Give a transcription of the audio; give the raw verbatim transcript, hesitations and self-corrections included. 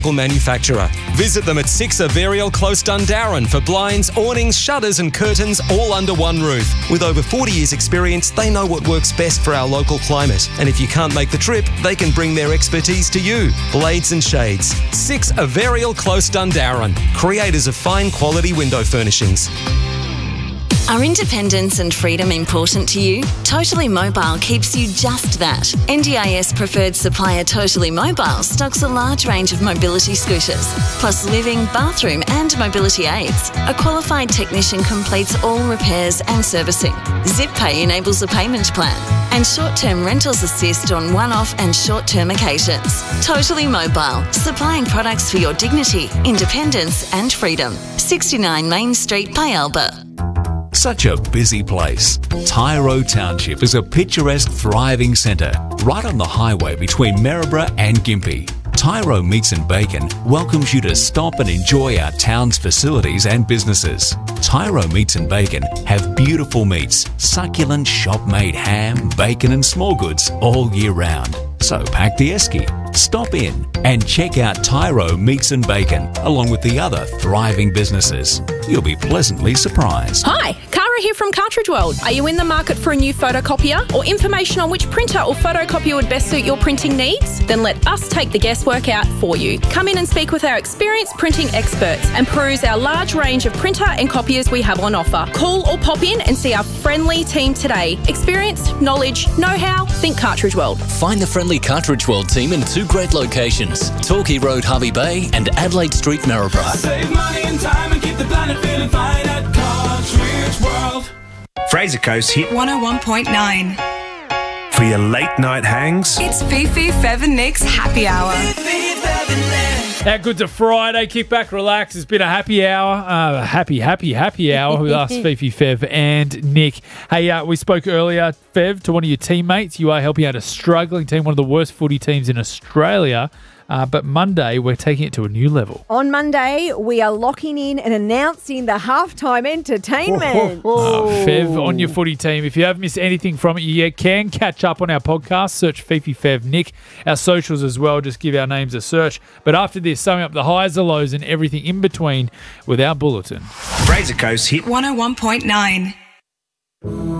manufacturer. Visit them at six Averial Close Dundarren for blinds, awnings, shutters and curtains all under one roof. With over forty years experience, they know what works best for our local climate. And if you can't make the trip, they can bring their expertise to you. Blades and Shades. six Averial Close Dundarren. Creators of fine quality window furnishings. Are independence and freedom important to you? Totally Mobile keeps you just that. N D I S preferred supplier Totally Mobile stocks a large range of mobility scooters, plus living, bathroom and mobility aids. A qualified technician completes all repairs and servicing. ZipPay enables a payment plan. And short-term rentals assist on one-off and short-term occasions. Totally Mobile, supplying products for your dignity, independence and freedom. sixty-nine Main Street, Pyalba. Such a busy place. Tyro Township is a picturesque, thriving centre right on the highway between Maryborough and Gympie. Tyro Meats and Bacon welcomes you to stop and enjoy our town's facilities and businesses. Tyro Meats and Bacon have beautiful meats, succulent shop-made ham, bacon and small goods all year round. So pack the esky, stop in and check out Tyro Meats and Bacon along with the other thriving businesses. You'll be pleasantly surprised. Hi, Cara here from Cartridge World. Are you in the market for a new photocopier or information on which printer or photocopier would best suit your printing needs? Then let us take the guesswork out for you. Come in and speak with our experienced printing experts and peruse our large range of printer and copiers we have on offer. Call or pop in and see our friendly team today. Experience, knowledge, know-how, think Cartridge World. Find the friendly Cartridge World team in two great locations, Torquay Road, Harvey Bay and Adelaide Street, Maryborough. Save money and time and keep the planet feeling fine at Cartridge World. Fraser Coast hit one oh one point nine. For your late night hangs. It's Fifi, Fev and Nick's Happy Hour. How good's a Friday? Kick back, relax. It's been a happy hour. Uh, happy, happy, happy hour with us, Fifi, Fev and Nick. Hey, uh, we spoke earlier, Fev, to one of your teammates. You are helping out a struggling team, one of the worst footy teams in Australia. Uh, but Monday, we're taking it to a new level. On Monday, we are locking in and announcing the halftime entertainment. Oh, Fev, on your footy team. If you have missed anything from it, you can catch up on our podcast. Search Fifi, Fev, Nick. Our socials as well. Just give our names a search. But after this, summing up the highs, the lows, and everything in between with our bulletin. Fraser Coast hit one oh one point nine.